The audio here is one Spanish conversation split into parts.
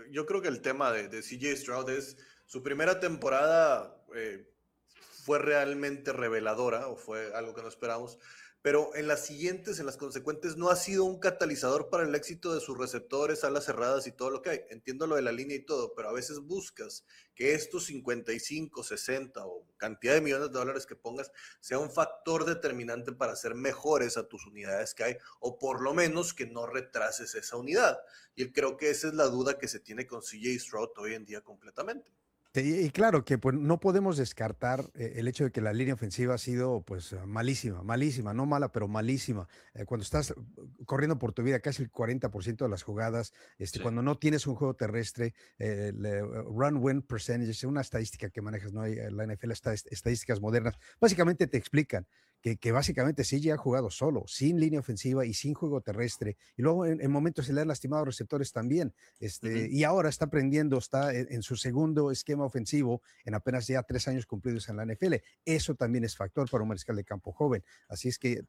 yo creo que el tema de CJ Stroud es su primera temporada fue realmente reveladora o fue algo que no esperamos, pero en las siguientes, en las consecuentes, no ha sido un catalizador para el éxito de sus receptores, alas cerradas y todo lo que hay. Entiendo lo de la línea y todo, pero a veces buscas que estos 55, 60 o cantidad de millones de dólares que pongas sea un factor determinante para hacer mejores a tus unidades que hay, o por lo menos que no retrases esa unidad. Y creo que esa es la duda que se tiene con CJ Stroud hoy en día completamente. Sí, y claro que pues, no podemos descartar el hecho de que la línea ofensiva ha sido pues malísima, malísima, no mala, pero malísima. Cuando estás corriendo por tu vida casi el 40% de las jugadas, Sí. cuando no tienes un juego terrestre, run win percentage, es una estadística que manejas, ¿no? La NFL está estadísticas modernas, básicamente te explican que básicamente sí ya ha jugado solo, sin línea ofensiva y sin juego terrestre, y luego en momentos se le han lastimado receptores también. Y ahora está aprendiendo, está en su segundo esquema ofensivo en apenas ya 3 años cumplidos en la NFL. Eso también es factor para un mariscal de campo joven. Así es que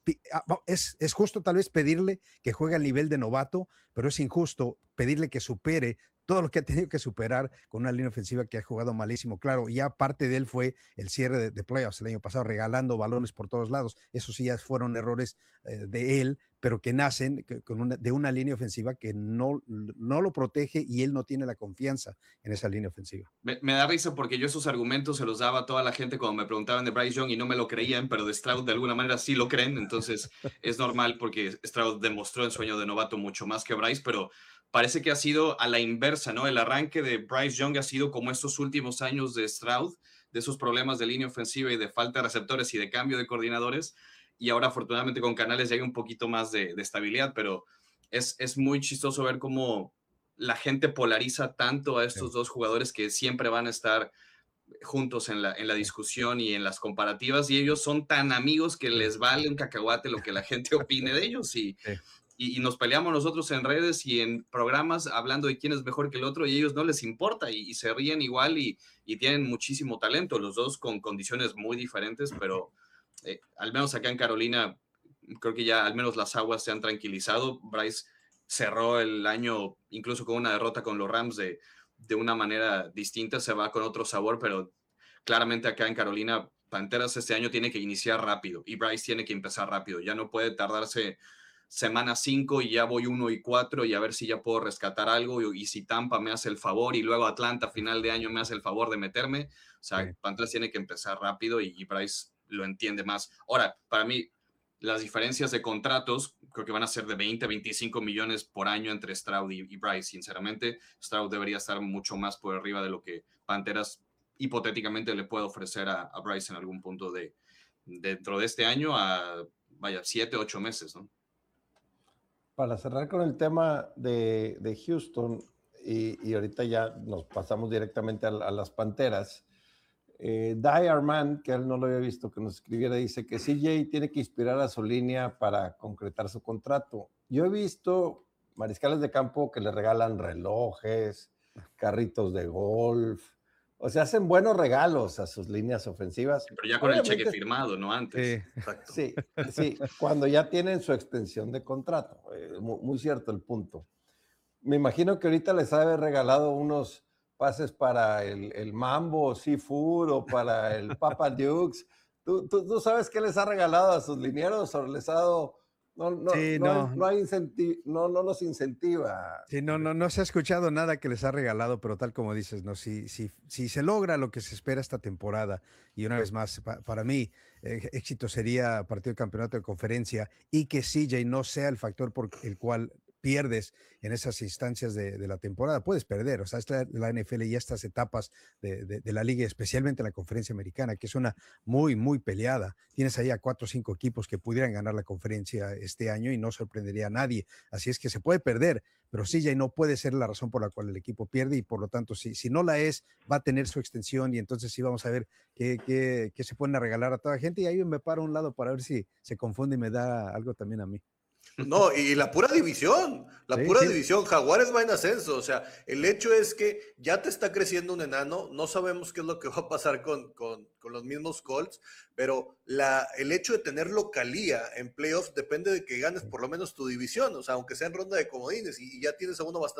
es justo tal vez pedirle que juegue al nivel de novato, pero es injusto pedirle que supere todo lo que ha tenido que superar con una línea ofensiva que ha jugado malísimo. Claro, ya parte de él fue el cierre de playoffs el año pasado, regalando balones por todos lados. Eso sí, ya fueron errores de él, pero que nacen de una línea ofensiva que no lo protege y él no tiene la confianza en esa línea ofensiva. Me da risa porque yo esos argumentos se los daba a toda la gente cuando me preguntaban de Bryce Young y no me lo creían, pero de Stroud de alguna manera sí lo creen, entonces es normal porque Stroud demostró en sueño de novato mucho más que Bryce, pero parece que ha sido a la inversa, ¿no? El arranque de Bryce Young ha sido como estos últimos años de Stroud, de esos problemas de línea ofensiva y de falta de receptores y de cambio de coordinadores, y ahora afortunadamente con Canales ya hay un poquito más de estabilidad, pero es muy chistoso ver cómo la gente polariza tanto a estos dos jugadores que siempre van a estar juntos en la discusión y en las comparativas, y ellos son tan amigos que les vale un cacahuate lo que la gente opine de ellos, y nos peleamos nosotros en redes y en programas hablando de quién es mejor que el otro, y a ellos no les importa, y se ríen igual, y tienen muchísimo talento, los dos con condiciones muy diferentes, pero al menos acá en Carolina, creo que ya al menos las aguas se han tranquilizado. Bryce cerró el año incluso con una derrota con los Rams de una manera distinta, se va con otro sabor, pero claramente acá en Carolina, Panteras este año tiene que iniciar rápido y Bryce tiene que empezar rápido, ya no puede tardarse semana 5 y ya voy 1-4 y a ver si ya puedo rescatar algo y si Tampa me hace el favor y luego Atlanta final de año me hace el favor de meterme, o sea, Sí. Panteras tiene que empezar rápido y Bryce lo entiende más. Ahora, para mí, las diferencias de contratos creo que van a ser de 20, 25 millones por año entre Stroud y Bryce. Sinceramente, Stroud debería estar mucho más por arriba de lo que Panteras hipotéticamente le puede ofrecer a Bryce en algún punto dentro de este año a, vaya, 7, 8 meses, ¿no? Para cerrar con el tema de Houston, y ahorita ya nos pasamos directamente a las Panteras, Dai Armand, que él no lo había visto, que nos escribiera, dice que CJ tiene que inspirar a su línea para concretar su contrato. Yo he visto mariscales de campo que le regalan relojes, carritos de golf, o sea, hacen buenos regalos a sus líneas ofensivas. Pero ya con el cheque Obviamente, firmado, no antes. Exacto. sí, cuando ya tienen su extensión de contrato. Muy cierto el punto. Me imagino que ahorita les ha regalado unos pases para el Mambo Seafood o para el Papa Dukes. ¿Tú sabes qué les ha regalado a sus linieros o les ha dado? Sí, No hay no los incentiva. Sí, no se ha escuchado nada que les ha regalado, pero tal como dices, ¿no? Si se logra lo que se espera esta temporada, y una vez más, para mí, éxito sería partido de campeonato de conferencia y que CJ no sea el factor por el cual pierdes en esas instancias de la temporada. Puedes perder, o sea, la NFL y estas etapas de la liga, especialmente en la conferencia americana, que es una muy, muy peleada. Tienes ahí a 4 o 5 equipos que pudieran ganar la conferencia este año y no sorprendería a nadie. Así es que se puede perder, pero CJ no puede ser la razón por la cual el equipo pierde, y por lo tanto, si no la es, va a tener su extensión, y entonces sí vamos a ver qué se pueden regalar a toda la gente, y ahí me paro a un lado para ver si se confunde y me da algo también a mí. No, y la pura división, Sí. Jaguares va en ascenso, o sea, el hecho es que ya te está creciendo un enano, no sabemos qué es lo que va a pasar con los mismos Colts, pero el hecho de tener localía en playoffs depende de que ganes por lo menos tu división, o sea, aunque sea en ronda de comodines, y ya tienes a uno bastante